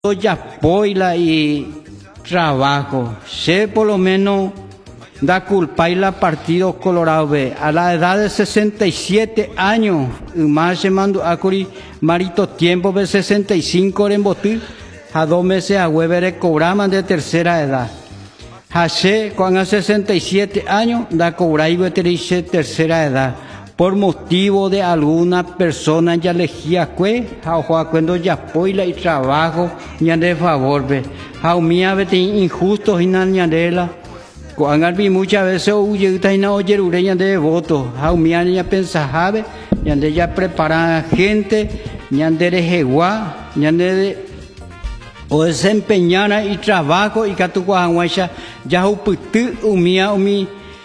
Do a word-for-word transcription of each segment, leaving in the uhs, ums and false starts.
ya poila y trabajo. Sé por lo menos da culpa y la Partido Colorado B. A la edad de sesenta y siete años, más se mandó a curi marito tiempo de sesenta y cinco en botir, a dos meses a huevere cobraban de tercera edad. Hace cuando sesenta y siete años da cobrar y de tercera edad. Por motivo de alguna persona ya elegía que cuando ya poila y trabajo ya de favor ve jaumía vete injusto y nañarela cuando vi muchas veces huye y no oye ureña de voto jaumía ya pensa ya de ya prepara gente ya de rejegua ya de o desempeñar y trabajo y que tu guaguacha ya uputu umía umi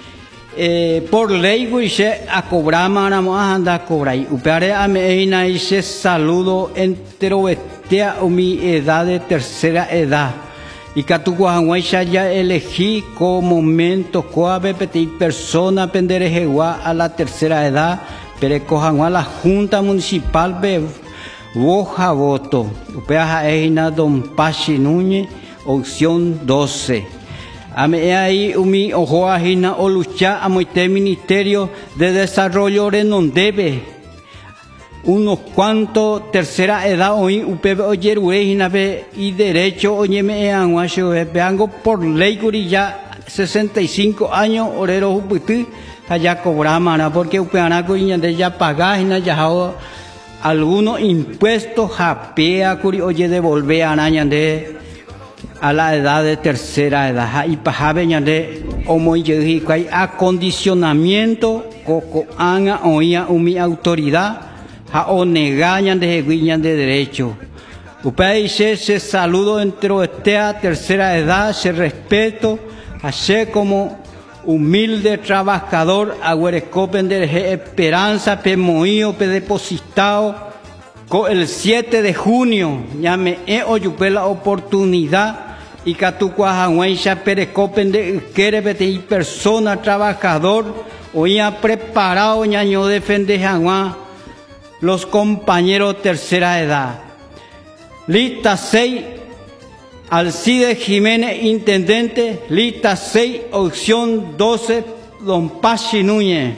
Eh, por ley, se a cobrar, vamos a andar a cobrar. Upare a meina y se saludo entero estea o mi edad de tercera edad. Y que tu guanguecha ya elegí como momento, coabe petit persona penderejegua a la tercera edad, pero cojan a la Junta Municipal de Boja Voto. Upea eina Don Pachi Núñez, opción doce. Ame ahí umi ojo ajina o lucha a moite ministerio de desarrollo renondebe unos cuantos tercera edad hoy upebe oyer urejina be y derecho oñeme anguacho veango por ley curi ya sesenta y cinco años orero uputu allá cobrama porque upeana curi de ya pagajina ya algunos impuestos japea curi oye devolver anaña de a la edad de tercera edad y pajabe de homo y hay acondicionamiento coco anga oía umi autoridad a onegañan de guiñan de derecho upay se se saludo entre estea tercera edad se respeto hace como humilde trabajador aguerecopen de esperanza pe moío pe depositado el siete de junio ya me he oyupe la oportunidad y que tu cuajanguecha perecopen de querete y persona trabajador hoy ha preparado ñaño defende jangua los compañeros tercera edad. Lista seis Alcide Jiménez intendente, lista seis opción doce Don Pachi Núñez.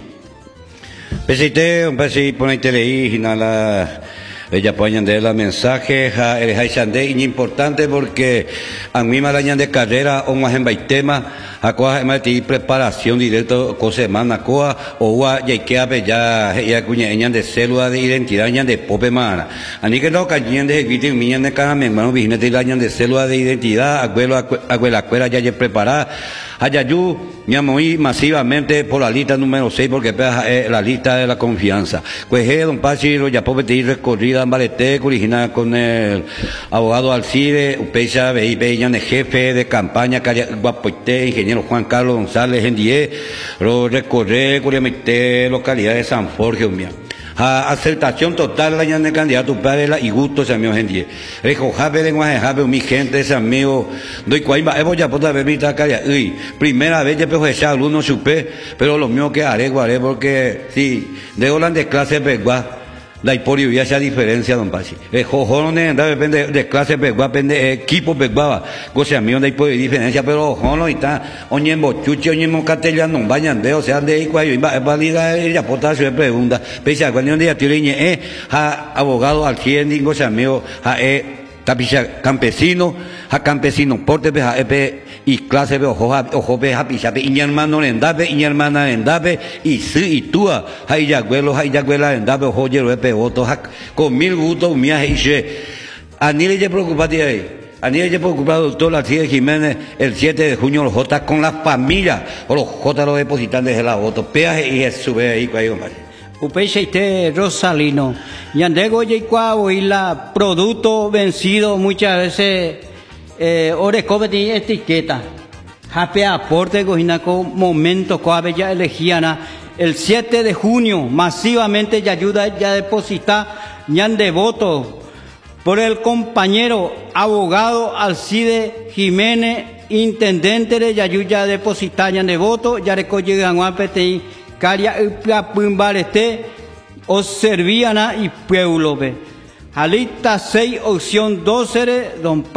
Pesite, un pesi ponete leí la ella pueden de la mensaje el haisande importante porque a mí me dañan de carrera o más en baitema a coa mati preparación directo con semana coa o wa ya que abe ya ya cuñeñan de célula de identidad ñan de pope mana ani que no cañen de grito miñan de cada hermano vigine de dañan de célula de identidad abuelo abuela cuera ya ya preparada Ayayú, ñamoí masivamente por la lista número seis, porque es la lista de la confianza. Pues es don Pachi, ya puedo pedir recorrida en Baletec, original con el abogado Alcide, Upecha, Beñan, el jefe de campaña, Guapoité, ingeniero Juan Carlos González, Endie, lo recorré, Curiamité, localidad de San Jorge, mía. A aceptación total la ñan de candidato para y gusto ese amigo gente rejo jabe de guaje jabe mi gente ese amigo doy cuaima evo ya puta bebita caria uy primera vez ya pejo esa alumno supe pero lo mío que haré guaré porque si de Holanda de clase pegua la hiporio ya esa diferencia don Pachi el jojone anda depende de clase pegua depende equipo pegua cosa amigo de hiporio diferencia pero jono y está oñembo chuche oñembo castellano vayan de o sea de ahí cuayo va valida ella pota su pregunta pese a cuando día tiene eh a abogado al quien cosa amigo a eh tapicha campesino a campesino porte be a y clase be ojo ojo be a picha be y hermano endabe y hermana endabe y si y tú hay ya güelo hay ya güela endabe ojo yero be otro con mil gusto mía y se a ni le preocupate ahí a ni le preocupado doctor Alcide Jiménez el siete de junio los J con la familia o los J los depositantes de la voto peaje y sube ahí cuando Upecheite Rosalino, Yandego Yecuavo y la producto vencido muchas veces, eh, orecobeti etiqueta, jape aporte cojinaco momento coabe ya elegíana, el siete de junio masivamente ya ayuda ya deposita ñan de voto por el compañero abogado Alcide Jiménez, intendente de Yayuya deposita ñan de voto, ya recoge ganguapeti Caria upia pumbarete os servían y pueblo be Jalita seis, opción doce, don